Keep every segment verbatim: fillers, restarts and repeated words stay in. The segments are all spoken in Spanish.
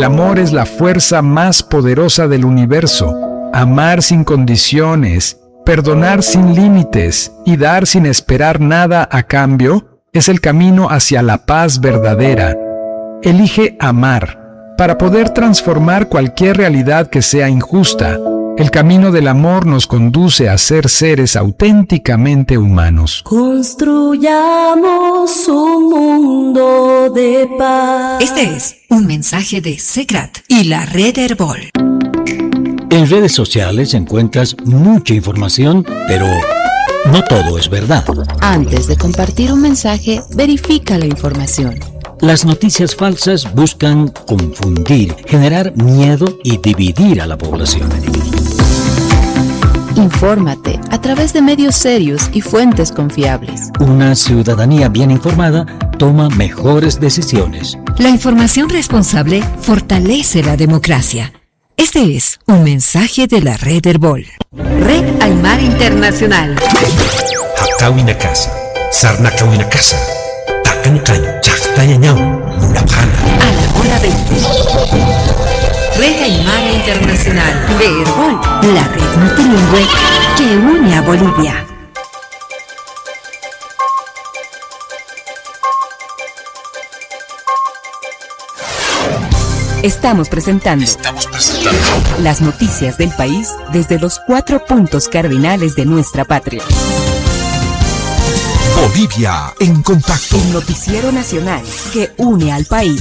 El amor es la fuerza más poderosa del universo. Amar sin condiciones, perdonar sin límites y dar sin esperar nada a cambio es el camino hacia la paz verdadera. Elige amar para poder transformar cualquier realidad que sea injusta. El camino del amor nos conduce a ser seres auténticamente humanos. Construyamos un mundo de paz. Este es un mensaje de Segrat y la Red Herbol. En redes sociales encuentras mucha información, pero no todo es verdad. Antes de compartir un mensaje, verifica la información. Las noticias falsas buscan confundir, generar miedo y dividir a la población. Infórmate a través de medios serios y fuentes confiables. Una ciudadanía bien informada toma mejores decisiones. La información responsable fortalece la democracia. Este es un mensaje de la Red Herbol. Red Aymara Internacional. Hakawina casa, sarnakawina casa, takankan, chaktayañao, murapana. A la hora veinte. Red Aymara Internacional de Herbol, la red multilingüe que une a Bolivia. Estamos presentando, Estamos presentando las noticias del país desde los cuatro puntos cardinales de nuestra patria. Bolivia en contacto. El noticiero nacional que une al país.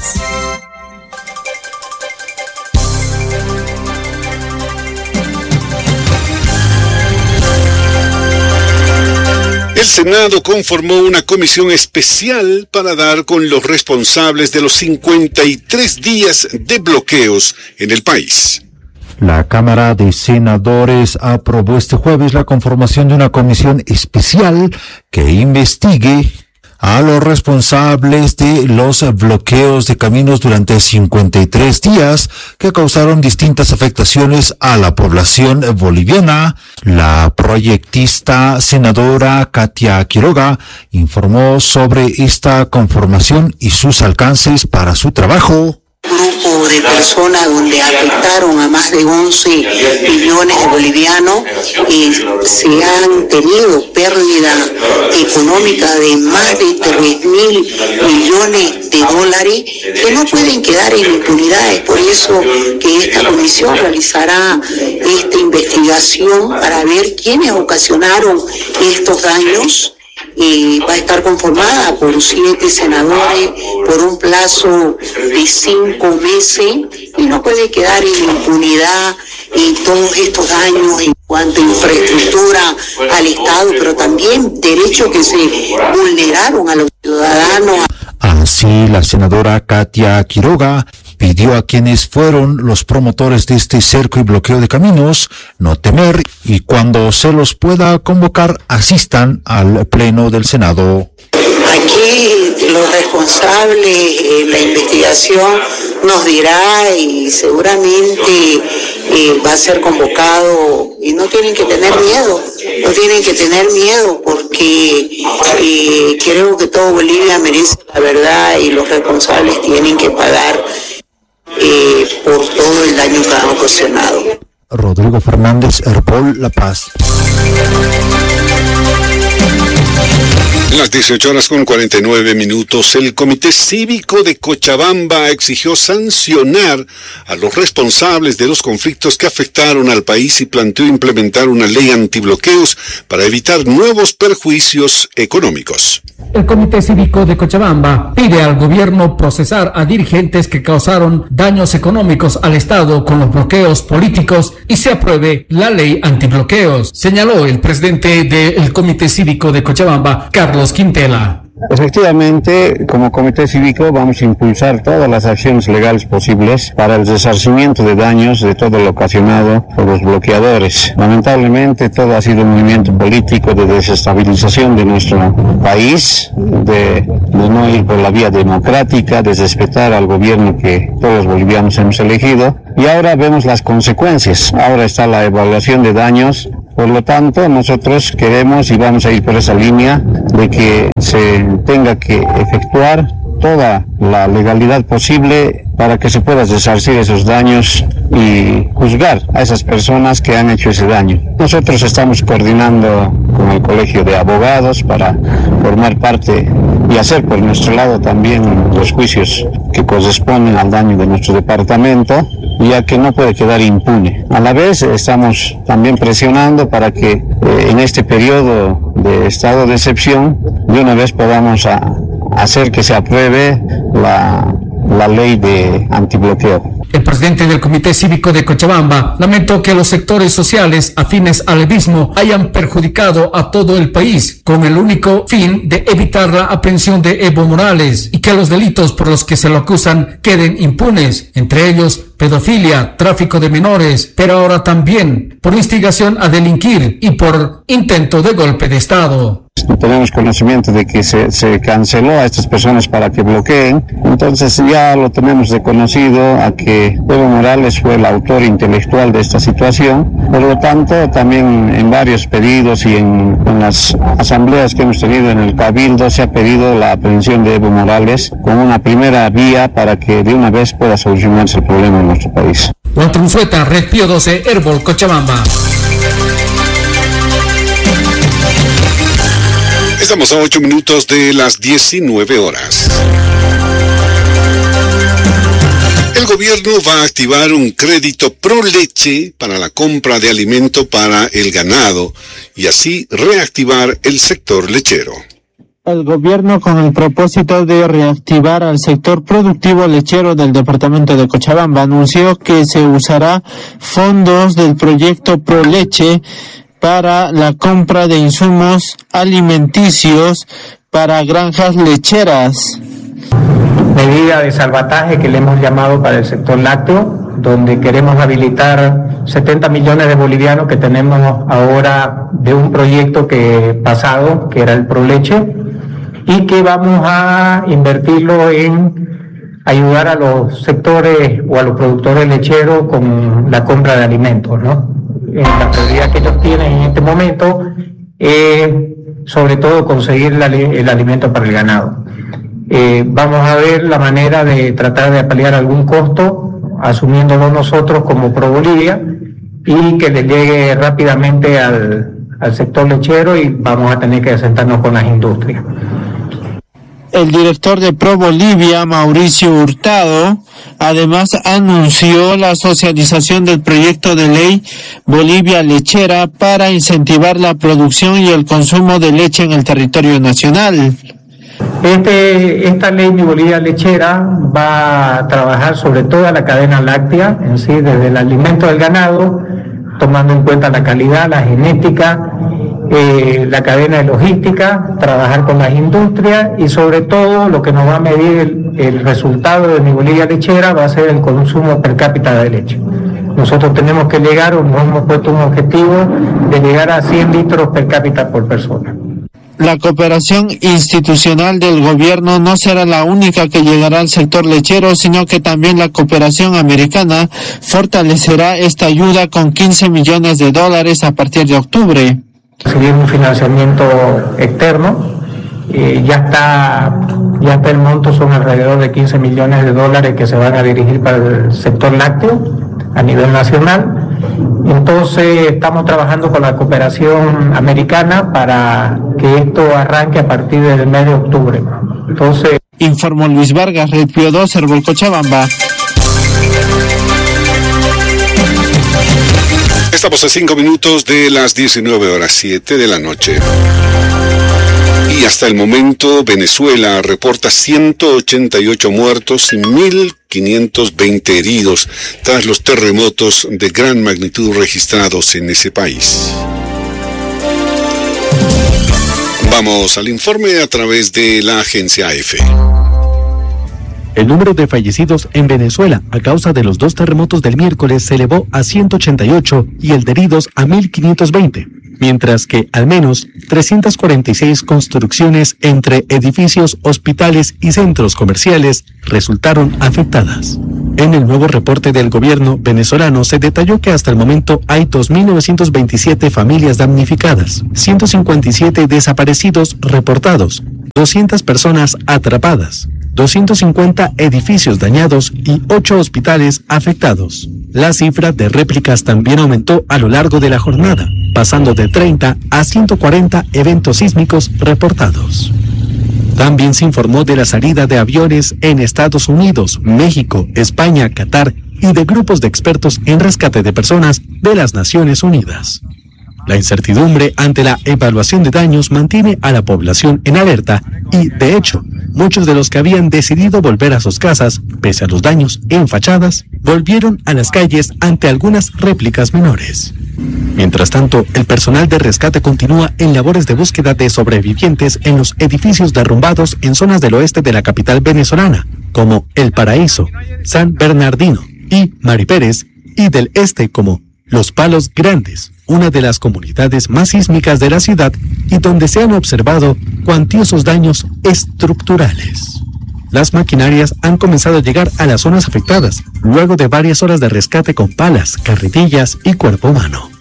El Senado conformó una comisión especial para dar con los responsables de los cincuenta y tres días de bloqueos en el país. La Cámara de Senadores aprobó este jueves la conformación de una comisión especial que investigue a los responsables de los bloqueos de caminos durante cincuenta y tres días que causaron distintas afectaciones a la población boliviana. La proyectista senadora Katia Quiroga informó sobre esta conformación y sus alcances para su trabajo. Grupo de personas donde afectaron a más de once millones de bolivianos y se han tenido pérdida económica de más de tres mil millones de dólares que no pueden quedar en impunidad. Es por eso que esta comisión realizará esta investigación para ver quiénes ocasionaron estos daños. Y va a estar conformada por siete senadores por un plazo de cinco meses y no puede quedar en impunidad y todos estos daños en cuanto a infraestructura al Estado, pero también derechos que se vulneraron a los ciudadanos. Así, la senadora Katia Quiroga pidió a quienes fueron los promotores de este cerco y bloqueo de caminos no temer y cuando se los pueda convocar asistan al pleno del Senado. Aquí los responsables, eh, la investigación nos dirá y seguramente eh, va a ser convocado y no tienen que tener miedo, no tienen que tener miedo porque eh, creo que todo Bolivia merece la verdad y los responsables tienen que pagar eh, por todo el daño que han ocasionado. Rodrigo Fernández, Herbol, La Paz. En las dieciocho horas con cuarenta y nueve minutos, el Comité Cívico de Cochabamba exigió sancionar a los responsables de los conflictos que afectaron al país y planteó implementar una ley antibloqueos para evitar nuevos perjuicios económicos. El Comité Cívico de Cochabamba pide al gobierno procesar a dirigentes que causaron daños económicos al Estado con los bloqueos políticos y se apruebe la ley antibloqueos, señaló el presidente del Comité Cívico de Cochabamba, Carlos Quintela. Efectivamente, como Comité Cívico vamos a impulsar todas las acciones legales posibles para el resarcimiento de daños de todo lo ocasionado por los bloqueadores. Lamentablemente, todo ha sido un movimiento político de desestabilización de nuestro país, de, de no ir por la vía democrática, de respetar al gobierno que todos los bolivianos hemos elegido. Y ahora vemos las consecuencias. Ahora está la evaluación de daños. Por lo tanto, nosotros queremos y vamos a ir por esa línea de que se tenga que efectuar toda la legalidad posible para que se puedan resarcir esos daños y juzgar a esas personas que han hecho ese daño. Nosotros estamos coordinando con el Colegio de Abogados para formar parte y hacer por nuestro lado también los juicios que corresponden al daño de nuestro departamento, ya que no puede quedar impune. A la vez estamos también presionando para que eh, en este periodo de estado de excepción de una vez podamos a, hacer que se apruebe la, la ley de antibloqueo. El presidente del Comité Cívico de Cochabamba lamentó que los sectores sociales afines al edismo hayan perjudicado a todo el país con el único fin de evitar la aprehensión de Evo Morales y que los delitos por los que se lo acusan queden impunes, entre ellos pedofilia, tráfico de menores, pero ahora también por instigación a delinquir y por intento de golpe de Estado. Tenemos conocimiento de que se, se canceló a estas personas para que bloqueen, entonces ya lo tenemos reconocido a que Evo Morales fue el autor intelectual de esta situación. Por lo tanto, también en varios pedidos y en, en las asambleas que hemos tenido en el Cabildo se ha pedido la aprehensión de Evo Morales como una primera vía para que de una vez pueda solucionarse el problema en nuestro país. Juan Trunzueta, Red Pío doce, Herbol, Cochabamba. Estamos a ocho minutos de las diecinueve horas. El gobierno va a activar un crédito pro leche para la compra de alimento para el ganado y así reactivar el sector lechero. El gobierno, con el propósito de reactivar al sector productivo lechero del departamento de Cochabamba, anunció que se usará fondos del proyecto Pro Leche para la compra de insumos alimenticios para granjas lecheras. Medida de salvataje que le hemos llamado para el sector lácteo, donde queremos habilitar setenta millones de bolivianos que tenemos ahora de un proyecto que pasado, que era el Pro Leche, y que vamos a invertirlo en ayudar a los sectores o a los productores lecheros con la compra de alimentos, ¿no? En la prioridad que ellos tienen en este momento es sobre todo conseguir la, el alimento para el ganado. Eh, vamos a ver la manera de tratar de paliar algún costo, asumiéndolo nosotros como Pro Bolivia, y que le llegue rápidamente al, al sector lechero, y vamos a tener que sentarnos con las industrias. El director de Pro Bolivia, Mauricio Hurtado, además anunció la socialización del proyecto de ley Bolivia Lechera para incentivar la producción y el consumo de leche en el territorio nacional. Este, esta ley Mi Bolivia Lechera va a trabajar sobre toda la cadena láctea, en sí, desde el alimento del ganado, tomando en cuenta la calidad, la genética, eh, la cadena de logística, trabajar con las industrias, y sobre todo lo que nos va a medir el, el resultado de Mi Bolivia Lechera va a ser el consumo per cápita de leche. Nosotros tenemos que llegar, o nos hemos puesto un objetivo de llegar a cien litros per cápita por persona. La cooperación institucional del gobierno no será la única que llegará al sector lechero, sino que también la cooperación americana fortalecerá esta ayuda con quince millones de dólares a partir de octubre. Recibir un financiamiento externo, eh, ya está ya está el monto, son alrededor de quince millones de dólares que se van a dirigir para el sector lácteo a nivel nacional. Entonces estamos trabajando con la cooperación americana para que esto arranque a partir del mes de octubre. Entonces, informó Luis Vargas, Red Pío dos, Herbol, Cochabamba. Estamos a cinco minutos de las diecinueve horas siete de la noche. Y hasta el momento Venezuela reporta ciento ochenta y ocho muertos y mil quinientos veinte heridos tras los terremotos de gran magnitud registrados en ese país. Vamos al informe a través de la agencia A F. El número de fallecidos en Venezuela a causa de los dos terremotos del miércoles se elevó a ciento ochenta y ocho y el de heridos a mil quinientos veinte, mientras que al menos trescientas cuarenta y seis construcciones entre edificios, hospitales y centros comerciales resultaron afectadas. En el nuevo reporte del gobierno venezolano se detalló que hasta el momento hay dos mil novecientas veintisiete familias damnificadas, ciento cincuenta y siete desaparecidos reportados, doscientas personas atrapadas, doscientos cincuenta edificios dañados y ocho hospitales afectados. La cifra de réplicas también aumentó a lo largo de la jornada, pasando de treinta a ciento cuarenta eventos sísmicos reportados. También se informó de la salida de aviones en Estados Unidos, México, España, Qatar y de grupos de expertos en rescate de personas de las Naciones Unidas. La incertidumbre ante la evaluación de daños mantiene a la población en alerta y, de hecho, muchos de los que habían decidido volver a sus casas, pese a los daños en fachadas, volvieron a las calles ante algunas réplicas menores. Mientras tanto, el personal de rescate continúa en labores de búsqueda de sobrevivientes en los edificios derrumbados en zonas del oeste de la capital venezolana, como El Paraíso, San Bernardino y Mari Pérez, y del este como Los Palos Grandes, una de las comunidades más sísmicas de la ciudad y donde se han observado cuantiosos daños estructurales. Las maquinarias han comenzado a llegar a las zonas afectadas, luego de varias horas de rescate con palas, carretillas y cuerpo humano.